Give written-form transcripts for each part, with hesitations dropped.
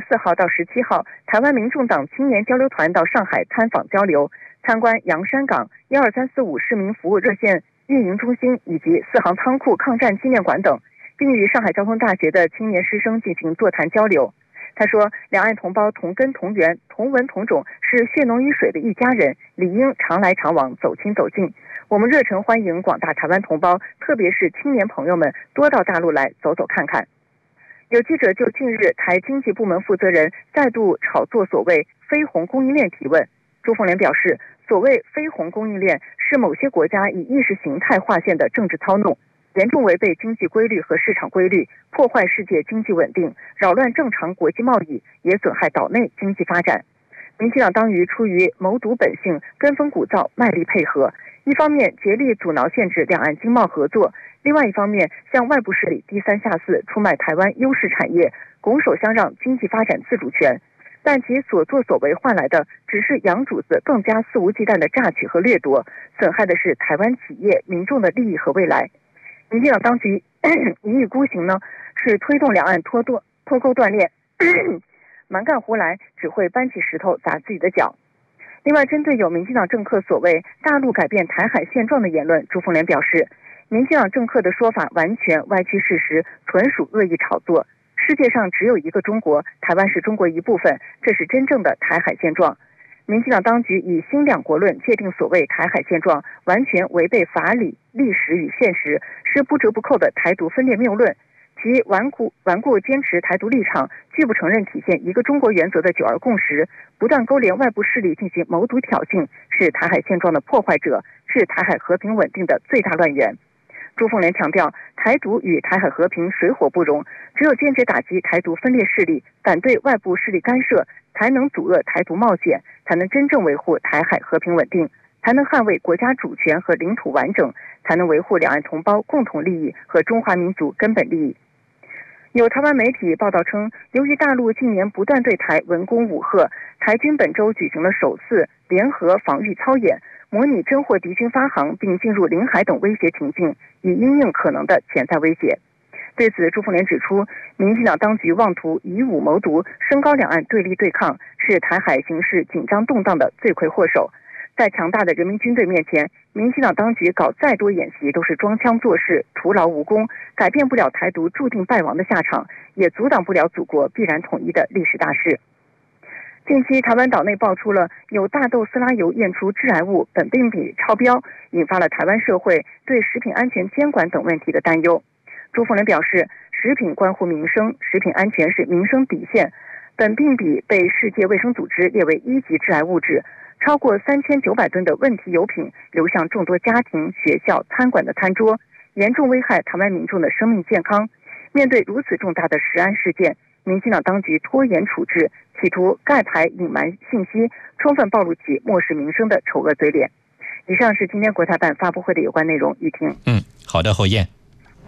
14号到17号，台湾民众党青年交流团到上海参访交流，参观洋山港、12345市民服务热线运营中心以及4行仓库抗战纪念馆等，并与上海交通大学的青年师生进行座谈交流。他说，两岸同胞同根同源、同文同种，是血浓于水的一家人，理应常来常往，走亲走近。我们热诚欢迎广大台湾同胞，特别是青年朋友们多到大陆来走走看看。有记者就近日台经济部门负责人再度炒作所谓非红供应链提问。朱凤莲表示，所谓非红供应链是某些国家以意识形态划线的政治操弄，严重违背经济规律和市场规律，破坏世界经济稳定，扰乱正常国际贸易，也损害岛内经济发展。民进党当局出于谋独本性，跟风鼓噪，卖力配合，一方面竭力阻挠限制两岸经贸合作，另外一方面向外部势力低三下四出卖台湾优势产业，拱手相让经济发展自主权。但其所作所为换来的只是洋主子更加肆无忌惮的榨取和掠夺，损害的是台湾企业民众的利益和未来。民进党当局一意孤行呢，是推动两岸脱钩断裂，蛮干胡来，只会搬起石头砸自己的脚。另外，针对有民进党政客所谓大陆改变台海现状的言论，朱凤莲表示，民进党政客的说法完全歪曲事实，纯属恶意炒作。世界上只有一个中国，台湾是中国一部分，这是真正的台海现状。民进党当局以新两国论界定所谓台海现状，完全违背法理、历史与现实，是不折不扣的台独分裂谬论。其顽固坚持台独立场，拒不承认体现一个中国原则的九二共识，不断勾连外部势力进行谋独挑衅，是台海现状的破坏者，是台海和平稳定的最大乱源。朱凤莲强调，台独与台海和平水火不容，只有坚决打击台独分裂势力，反对外部势力干涉，才能阻遏台独冒险，才能真正维护台海和平稳定，才能捍卫国家主权和领土完整，才能维护两岸同胞共同利益和中华民族根本利益。有台湾媒体报道称，由于大陆近年不断对台文攻武吓，台军本周举行了首次联合防御操演，模拟侦获敌军发航并进入领海等威胁情境，以因应可能的潜在威胁。对此，朱凤莲指出，民进党当局妄图以武谋独，升高两岸对立对抗，是台海形势紧张动荡的罪魁祸首。在强大的人民军队面前，民进党当局搞再多演习都是装腔作势，徒劳无功，改变不了台独注定败亡的下场，也阻挡不了祖国必然统一的历史大势。近期台湾岛内爆出了有大豆斯拉油验出致癌物苯并芘超标，引发了台湾社会对食品安全监管等问题的担忧。朱凤莲表示，食品关乎民生，食品安全是民生底线。苯并芘被世界卫生组织列为1级致癌物质，超过3900吨的问题油品流向众多家庭、学校、餐馆的餐桌，严重危害台湾民众的生命健康。面对如此重大的食安事件，民进党当局拖延处置，企图盖牌隐瞒信息，充分暴露其漠视民生的丑恶嘴脸。以上是今天国台办发布会的有关内容，雨婷。 好的，侯燕。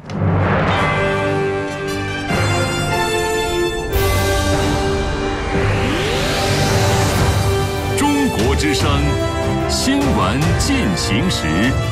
中国之声新闻进行时。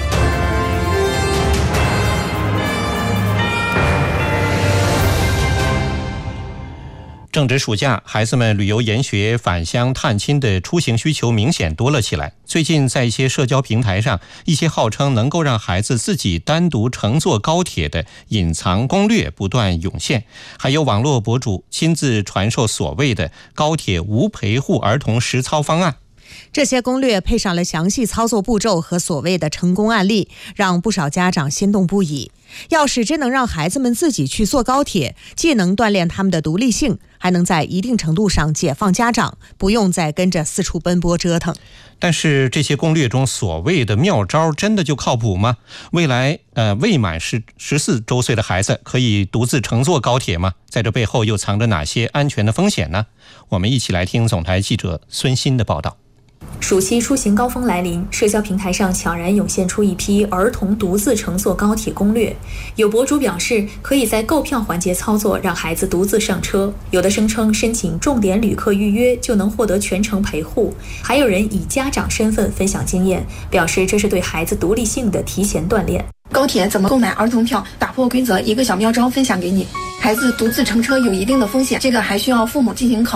正值暑假，孩子们旅游研学、返乡探亲的出行需求明显多了起来。最近在一些社交平台上，一些号称能够让孩子自己单独乘坐高铁的隐藏攻略不断涌现，还有网络博主亲自传授所谓的高铁无陪护儿童实操方案。 这些攻略配上了详细操作步骤和所谓的成功案例，让不少家长心动不已。要是真能让孩子们自己去坐高铁，既能锻炼他们的独立性，还能在一定程度上解放家长，不用再跟着四处奔波折腾。 但是这些攻略中所谓的妙招真的就靠谱吗？未来未满14周岁的孩子可以独自乘坐高铁吗？在这背后又藏着哪些安全的风险呢？我们一起来听总台记者孙鑫的报道。 暑期出行高峰来临，社交平台上悄然涌现出一批儿童独自乘坐高铁攻略。有博主表示，可以在购票环节操作，让孩子独自上车；有的声称申请重点旅客预约就能获得全程陪护；还有人以家长身份分享经验，表示这是对孩子独立性的提前锻炼。 高铁怎么购买儿童票？打破规则，一个小妙招分享给你。孩子独自乘车有一定的风险，这个还需要父母进行考虑。